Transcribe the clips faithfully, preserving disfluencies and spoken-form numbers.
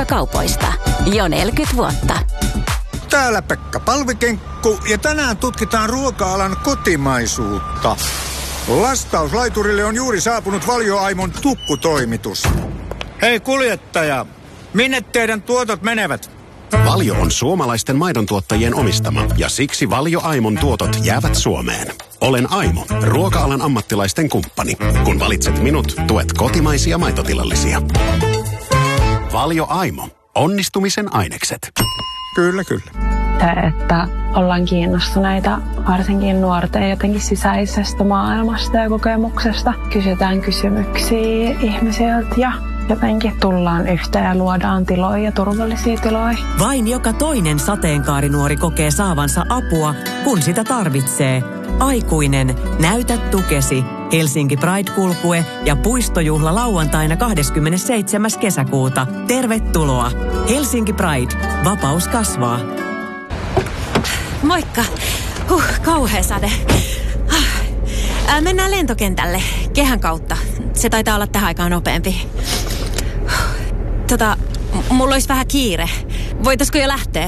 ruokakaupoista. Jo neljäkymmentä vuotta. Täällä Pekka Palvikenkku ja tänään tutkitaan ruoka-alan kotimaisuutta. Lastauslaiturille on juuri saapunut Valio Aimon tukkutoimitus. Hei kuljettaja, minne teidän tuotot menevät? Valio on suomalaisten maidontuottajien omistama ja siksi Valio Aimon tuotot jäävät Suomeen. Olen Aimo, ruoka-alan ammattilaisten kumppani. Kun valitset minut, tuet kotimaisia maitotilallisia. Valio Aimo. Onnistumisen ainekset. Kyllä, kyllä. Se, että ollaan kiinnostuneita varsinkin nuorten jotenkin sisäisestä maailmasta ja kokemuksesta. Kysytään kysymyksiä ihmisiltä ja jotenkin tullaan yhteen ja luodaan tiloja ja turvallisia tiloja. Vain joka toinen sateenkaarinuori kokee saavansa apua, kun sitä tarvitsee. Aikuinen, näytä tukesi. Helsinki Pride-kulkue ja puistojuhla lauantaina kahdeskymmenesseitsemäs kesäkuuta. Tervetuloa. Helsinki Pride. Vapaus kasvaa. Moikka. Huh, kauhea sade. Äh, mennään lentokentälle kehän kautta. Se taitaa olla tähän aikaan nopeampi. Tota, m- mulla olisi vähän kiire. Voitaisko jo lähteä?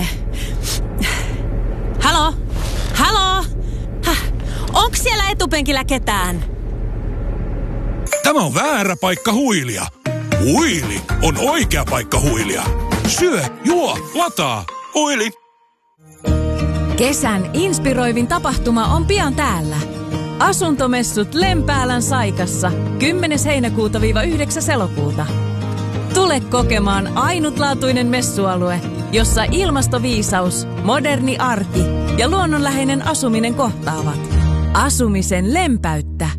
Halo? Halo? Häh. Onks siellä etupenkillä ketään? Tämä on väärä paikka huilia. Huili on oikea paikka huilia. Syö, juo, lataa. Huili. Kesän inspiroivin tapahtuma on pian täällä. Asuntomessut Lempäälän Saikassa kymmenes heinäkuuta yhdeksäs elokuuta. Tule kokemaan ainutlaatuinen messualue, jossa ilmastoviisaus, moderni arki ja luonnonläheinen asuminen kohtaavat. Asumisen lempäyttä.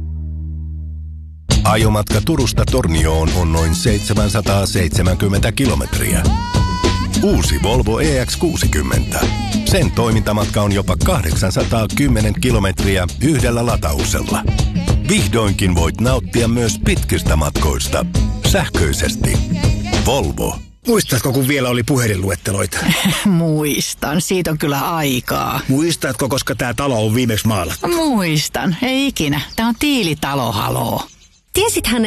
Ajomatka Turusta Tornioon on noin seitsemänsataaseitsemänkymmentä kilometriä. Uusi Volvo E X kuusikymmentä. Sen toimintamatka on jopa kahdeksansataakymmenen kilometriä yhdellä latauksella. Vihdoinkin voit nauttia myös pitkistä matkoista. Sähköisesti. Volvo. Muistatko, kun vielä oli puhelinluetteloita? Muistan. Siitä on kyllä aikaa. Muistatko, koska tämä talo on viimeksi maalattu? Muistan. Ei ikinä. Tämä on tiilitalo, haloo. Tiesithän,